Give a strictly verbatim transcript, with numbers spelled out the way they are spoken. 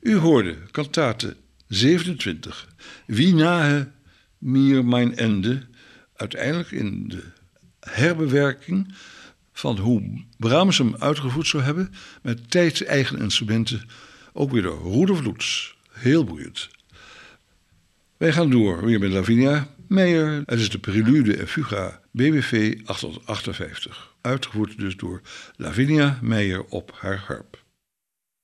U hoorde kantate zevenentwintig, Wie nahe mir mijn ende, uiteindelijk in de herbewerking van hoe Brahms hem uitgevoerd zou hebben, met tijdseigen instrumenten, ook weer door Rudolf Lutz. Heel boeiend. Wij gaan door weer met Lavinia Meijer. Het is de prelude en fuga B W V achthonderdachtenvijftig. Uitgevoerd dus door Lavinia Meijer op haar harp.